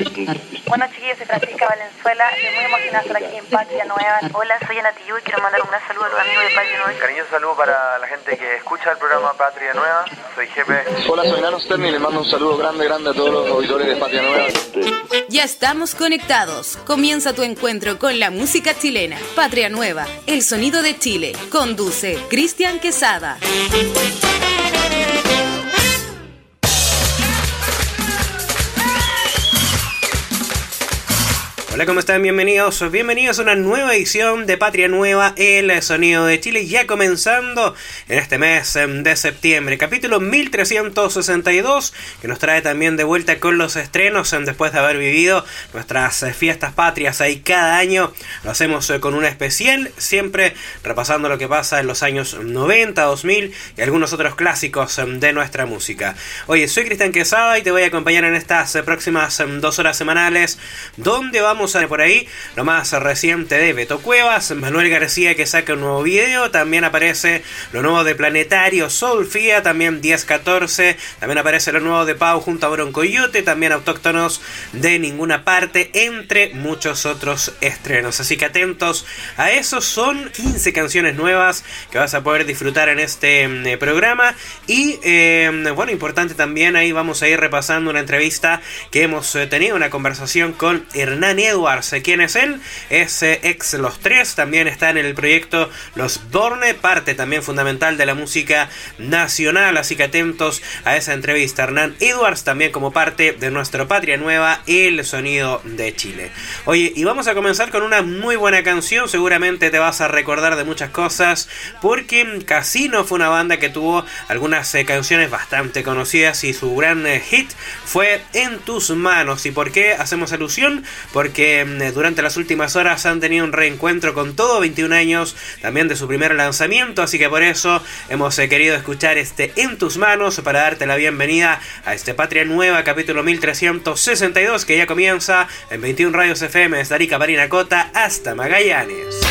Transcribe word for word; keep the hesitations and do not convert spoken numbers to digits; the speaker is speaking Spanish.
Bueno, chiquillos, soy Francisca Valenzuela, estoy muy emocionada de estar aquí en Patria Nueva. Hola, soy Ana Tillú y quiero mandar un gran saludo a los amigos de Patria Nueva. Cariñoso saludo para la gente que escucha el programa Patria Nueva. Soy Jepe. Hola, soy Nano Sterni y le mando un saludo grande, grande a todos los auditores de Patria Nueva. Ya estamos conectados. Comienza tu encuentro con la música chilena. Patria Nueva, el sonido de Chile. Conduce Cristian Quesada. Hola, ¿cómo están? Bienvenidos, bienvenidos a una nueva edición de Patria Nueva, el sonido de Chile, ya comenzando en este mes de septiembre, capítulo mil trescientos sesenta y dos, que nos trae también de vuelta con los estrenos, después de haber vivido nuestras fiestas patrias ahí cada año. Lo hacemos con una especial, siempre repasando lo que pasa en los años noventa, dos mil y algunos otros clásicos de nuestra música. Oye, soy Cristian Quesada y te voy a acompañar en estas próximas dos horas semanales, donde vamos a ver por ahí lo más reciente de Beto Cuevas, Manuel García, que saca un nuevo video, también aparece lo nuevo de Planetario, Solfía, también diez catorce, también aparece lo nuevo de Pau junto a Broncoyote, también Autóctonos de Ninguna Parte, entre muchos otros estrenos. Así que atentos a eso, son quince canciones nuevas que vas a poder disfrutar en este eh, programa. Y eh, bueno, importante también, ahí vamos a ir repasando una entrevista que hemos eh, tenido, una conversación con Hernán Edwards. ¿Quién es él? Es eh, ex Los Tres, también está en el proyecto Los Borne, parte también fundamental de la música nacional, así que atentos a esa entrevista. Hernán Edwards, también como parte de nuestro Patria Nueva, el sonido de Chile. Oye, y vamos a comenzar con una muy buena canción, seguramente te vas a recordar de muchas cosas, porque Casino fue una banda que tuvo algunas eh, canciones bastante conocidas y su gran eh, hit fue En Tus Manos. ¿Y por qué hacemos alusión? Porque que durante las últimas horas han tenido un reencuentro con todo, veintiún años también de su primer lanzamiento, así que por eso hemos eh, querido escuchar este En Tus Manos para darte la bienvenida a este Patria Nueva, capítulo mil trescientos sesenta y dos, que ya comienza en veintiún Radios F M desde Arica, Parinacota hasta Magallanes.